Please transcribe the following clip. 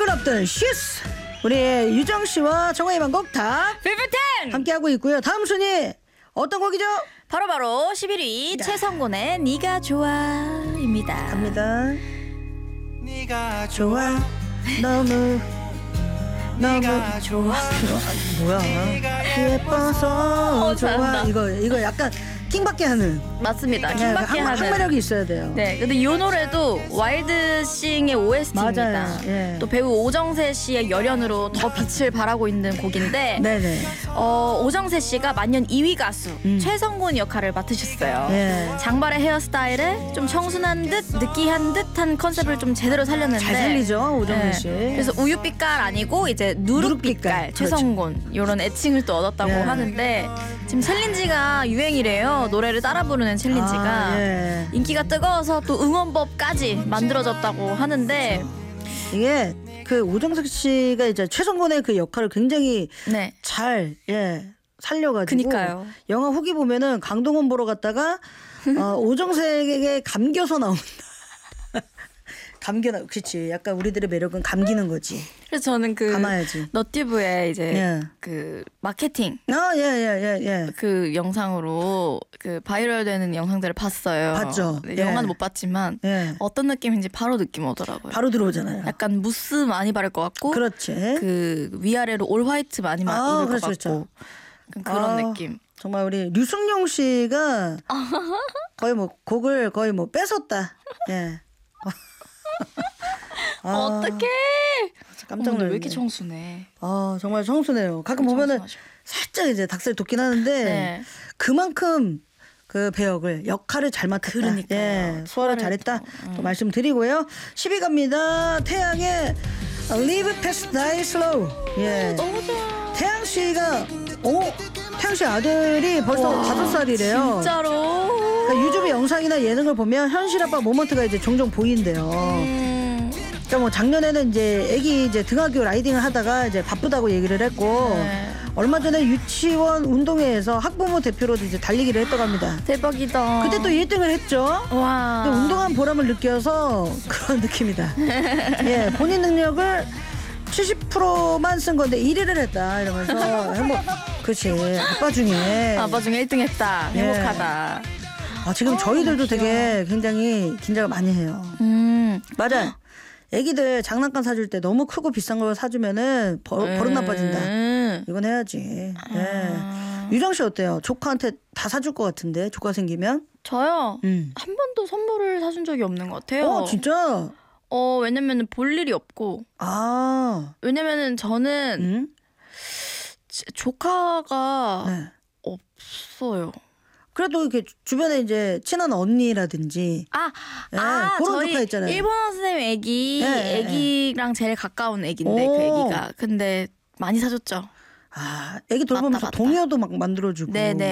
10을 앞둔 슈스 우리의 유정 씨와 정화의 방곡 다 필프텐 함께하고 있고요. 다음 순위 어떤 곡이죠? 바로 11위 최성곤의 네가 좋아입니다. 갑니다. 네가 좋아 너무 좋아 뭐야 예뻐서 좋아 잘한다. 이거 약간 킹받게 하는 맞습니다. 킹받게 하는. 항매력이 있어야 돼요. 네, 근데 이 노래도 와일드싱의 OST입니다. 맞아요. 예. 또 배우 오정세 씨의 열연으로 더 빛을 발하고 있는 곡인데 네네. 오정세 씨가 만년 2위 가수 최성곤 역할을 맡으셨어요. 예. 장발의 헤어스타일에 좀 청순한 듯 느끼한 듯한 컨셉을 좀 제대로 살렸는데 잘 살리죠 오정세 씨. 그래서 우유빛깔 아니고 이제 누룩빛깔 누룩빛깔. 최성곤 이런 애칭을 또 얻었다고 예. 하는데 지금 챌린지가 유행이래요. 노래를 따라 부르는 챌린지가 예. 인기가 뜨거워서 또 응원법까지 만들어졌다고 하는데 이게 그 오정석 씨가 이제 최성곤의 그 역할을 굉장히 네. 잘 살려가지고 그니까요. 영화 후기 보면은 강동원 보러 갔다가 오정석에게 감겨서 나온다. 그렇지. 약간 우리들의 매력은 감기는 거지. 그래서 저는 그 감아야지. 너튜브에 이제 예. 그 마케팅 예. 그 영상으로 그 바이럴되는 영상들을 봤어요. 봤죠. 네, 예. 영화는 못 봤지만 예. 어떤 느낌인지 바로 느낌 오더라고요. 바로 들어오잖아요. 약간 무스 많이 바를 것 같고 그렇지. 그 위아래로 올 화이트 많이 입을 것 그렇죠, 같고 약간 그런 느낌. 정말 우리 류승룡 씨가 거의 뭐 곡을 거의 뭐 뺏었다. 예. 어떡해. 깜짝 오늘 놀랐네. 왜 이렇게 청순해. 정말 청순해요. 가끔 보면은 청순하셔. 살짝 이제 닭살 돋긴 하는데 네. 그만큼 그 배역을 역할을 잘 맡았다. 그러니까요. 예, 소화를 잘했다. 또. 또 말씀드리고요. 10위 갑니다. 태양의 Live Past Die Slow. 예. 너무 좋아. 태양 씨가 태양 씨 아들이 벌써 5살이래요. 진짜로. 그러니까 유튜브 영상이나 예능을 보면 현실 아빠 모먼트가 이제 종종 보인대요. 그러니까 뭐 작년에는 이제 아기 이제 등하교 라이딩을 하다가 이제 바쁘다고 얘기를 했고 네. 얼마 전에 유치원 운동회에서 학부모 대표로도 이제 달리기를 했다고 합니다. 대박이다. 그때 또 1등을 했죠. 와. 근데 운동한 보람을 느껴서 그런 느낌이다. 예, 본인 능력을 70%만 쓴 건데 1위를 했다 이러면서 그렇지 아빠 중에 아빠 중에 1등 했다. 예. 행복하다. 지금 저희들도 되게 굉장히 긴장을 많이 해요. 맞아. 애기들 장난감 사줄 때 너무 크고 비싼 걸 사주면은 버릇 나빠진다. 이건 해야지. 예. 유정 씨 어때요? 조카한테 다 사줄 것 같은데 조카 생기면? 저요. 한 번도 선물을 사준 적이 없는 것 같아요. 진짜? 왜냐면은 볼 일이 없고. 왜냐면은 저는 네. 조카가 없어요. 그래도 이렇게 주변에 이제 친한 언니라든지 그런 저희 조카 있잖아요. 일본어 선생님 애기랑 제일 가까운 애기인데 오. 그 애기가 근데 많이 사줬죠. 애기 돌보면서 맞다. 동요도 막 만들어주고. 네네.